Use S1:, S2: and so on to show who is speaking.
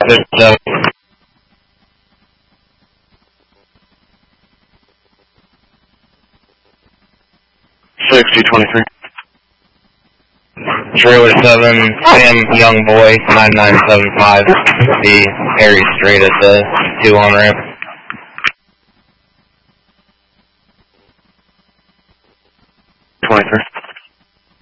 S1: 7. 6023. Trailer 7, Sam Youngboy, 9975, the Harry Straight at the 2 on ramp.